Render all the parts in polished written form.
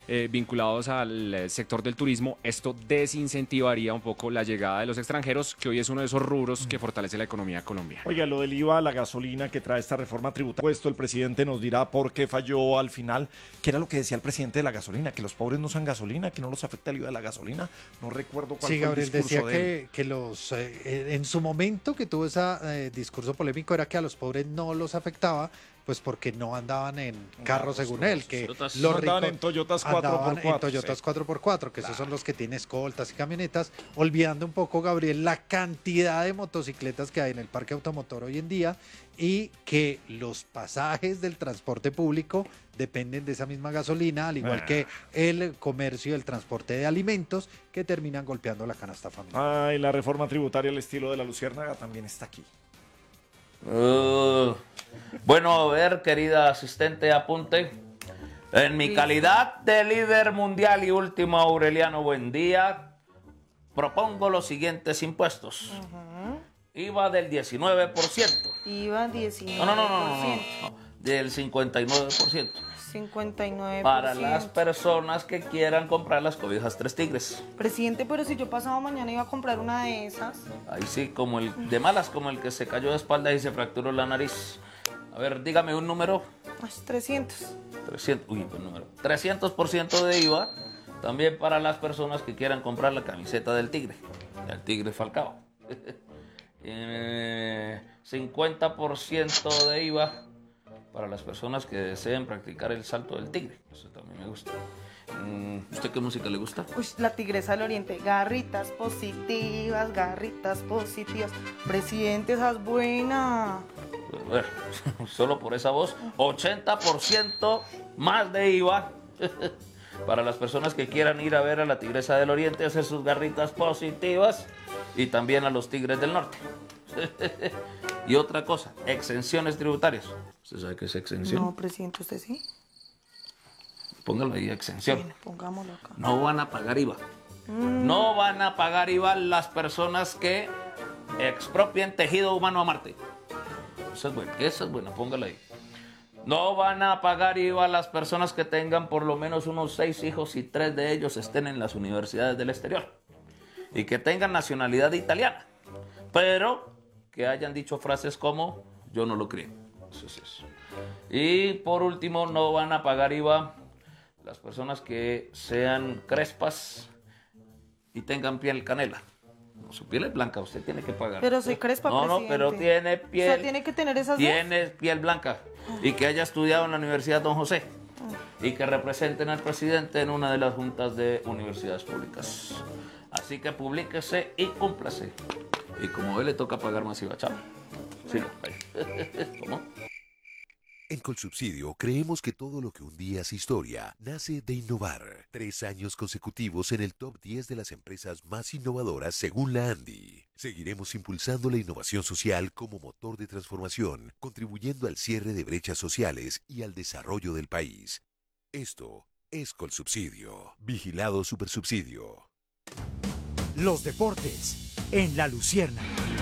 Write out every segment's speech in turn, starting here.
vinculados al sector del turismo, esto desincentivaría un poco la llegada de los extranjeros, que hoy es uno de esos rubros que fortalece la economía colombiana. Oiga, lo del IVA, la gasolina que trae esta reforma tributaria, puesto el presidente nos dirá por qué falló al final, que era lo que decía el presidente de la gasolina, que los pobres no usan gasolina, que no los afecta el IVA de la gasolina. No recuerdo cuál Sí, fue Gabriel el discurso decía de él. que los en su momento que tuvo ese discurso polémico era que a los pobres no los afectaba, pues porque no andaban en carros según él, que los No andaban ricos en Toyotas andaban 4x4. en Toyotas 4x4, que esos son los que tienen escoltas y camionetas, olvidando un poco, Gabriel, la cantidad de motocicletas que hay en el parque automotor hoy en día y que los pasajes del transporte público dependen de esa misma gasolina, al igual que el comercio y el transporte de alimentos que terminan golpeando la canasta familiar. Ay, la reforma tributaria al estilo de la Luciérnaga también está aquí. Bueno, a ver, querida asistente, apunte. En mi calidad de líder mundial y último Aureliano Buendía, propongo los siguientes impuestos. IVA del 19%. IVA 19%. No, del 59%. 59%. Para las personas que quieran comprar las cobijas Tres Tigres. Presidente, pero si yo pasado mañana iba a comprar una de esas. Ahí sí, como el de malas, como el que se cayó de espaldas y se fracturó la nariz. A ver, dígame un número. 300. 300, uy, buen número. 300% de IVA también para las personas que quieran comprar la camiseta del Tigre, del Tigre Falcao. 50% de IVA para las personas que deseen practicar el salto del tigre. Eso también me gusta. ¿Usted qué música le gusta? Uy, la Tigresa del Oriente. Garritas positivas, garritas positivas. Presidente, esa es buena. Bueno, solo por esa voz, 80% más de IVA para las personas que quieran ir a ver a la Tigresa del Oriente, hacer sus garritas positivas, y también a los Tigres del Norte. Y otra cosa, exenciones tributarias. ¿Usted sabe qué es exención? No, presidente, ¿usted sí? Póngalo ahí, exención. Bueno, pongámoslo acá. No van a pagar IVA. No van a pagar IVA las personas que expropien tejido humano a Marte. Esa es buena, póngala ahí. No van a pagar IVA las personas que tengan por lo menos unos 6 hijos y 3 de ellos estén en las universidades del exterior y que tengan nacionalidad italiana, pero que hayan dicho frases como yo no lo creo. Eso es eso. Y por último, no van a pagar IVA las personas que sean crespas y tengan piel canela. Su piel es blanca, usted tiene que pagar. Pero soy crespa, presidente. No, pero tiene piel. O sea, tiene que tener esas Tiene piel blanca y que haya estudiado en la Universidad Don José y que representen al presidente en una de las juntas de universidades públicas. Así que publíquese y cúmplase. Y como a él le toca pagar más IVA, chao. Sí, ¿cómo? En Colsubsidio creemos que todo lo que un día hace historia nace de innovar. 3 años consecutivos en el top 10 de las empresas más innovadoras según la ANDI. Seguiremos impulsando la innovación social como motor de transformación, contribuyendo al cierre de brechas sociales y al desarrollo del país. Esto es Colsubsidio. Vigilado Supersubsidio. Los deportes en La Luciérnaga.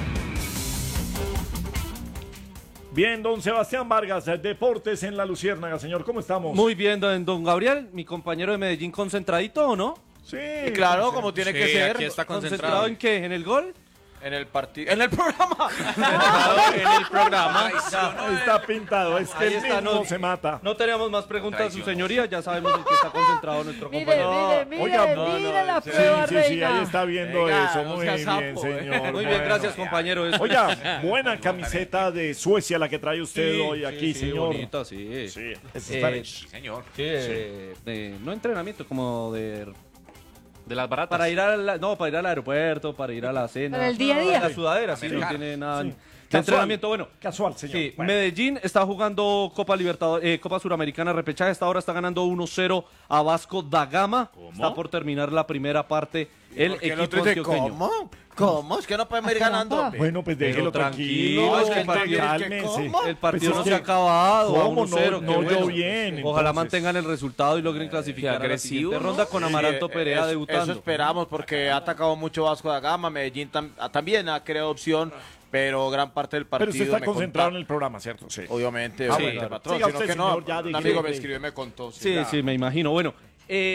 Bien, don Sebastián Vargas, Deportes en la Luciérnaga, señor, ¿cómo estamos? Muy bien, don Gabriel, mi compañero de Medellín, concentradito, ¿o no? Sí. Claro, como tiene que ser. Aquí está concentrado. ¿En qué? ¿En el gol? En el partido. En el programa. En el programa. Está pintado, es que Ahí el está, mismo no, se mata. No tenemos más preguntas, su señoría, ya sabemos en qué está concentrado nuestro compañero. Oiga, la prueba, sí, reina. ahí está viendo Venga, eso, no muy sea bien, sapo, señor. Muy bien, gracias, compañero. Eso. Oiga, buena camiseta de Suecia la que trae usted hoy aquí, sí, señor. bonita, sí. Sí, es Spanish. Señor. No entrenamiento, como de las baratas. Para ir para ir al aeropuerto, para ir a la cena. Para el día a día. La sudadera, sí, no Americano. tiene nada Sí. de Casual. entrenamiento. Bueno, Casual, señor. sí, Bueno. Medellín está jugando Copa Libertadores, Copa Suramericana repechaje. Esta hora está ganando 1-0 a Vasco da Gama. Está por terminar la primera parte el equipo antioqueño. ¿Cómo? Es que no podemos ir ganando. Bueno, pues déjelo tranquilo, tranquilo, es que el partido- cálmese. El partido Pues no es se ha que, acabado. a ¿cómo? 1-0, No, qué bueno. yo bien. Ojalá entonces. mantengan el resultado y logren clasificar a la siguiente ronda con Amaranto Perea debutando. Eso esperamos porque ha atacado mucho Vasco da Gama. Medellín también ha creado opción, pero gran parte del partido. Pero usted está me concentrado en conta- el programa, ¿cierto? Sí. Obviamente, Ah, obviamente, bueno. patrón. Siga Sino usted, que no, señor, ya un de amigo que- me escribió y me contó. Sí, me imagino. Bueno,